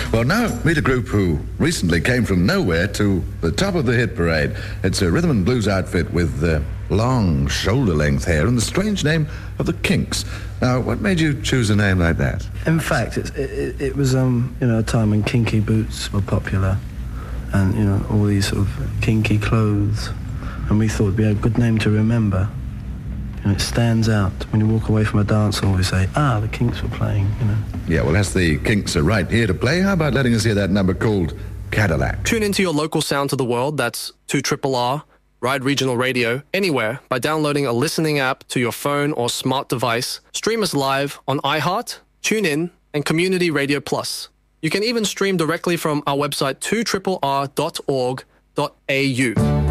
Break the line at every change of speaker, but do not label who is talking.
Well, now meet a group who recently came from nowhere to the top of the hit parade. It's a rhythm and blues outfit with long shoulder-length hair and the strange name of the Kinks. Now, what made you choose a name like that?
In fact, it was a time when kinky boots were popular, and all these sort of kinky clothes, and we thought it'd be a good name to remember. It stands out when you walk away from a dance hall. We say, the Kinks were playing.
Yeah, well, as the Kinks are right here to play, how about letting us hear that number called Cadillac?
Tune into your local sound to the world. That's 2RRR, Ride Regional Radio, anywhere by downloading a listening app to your phone or smart device. Stream us live on iHeart, TuneIn, and Community Radio Plus. You can even stream directly from our website 2RRR.org.au.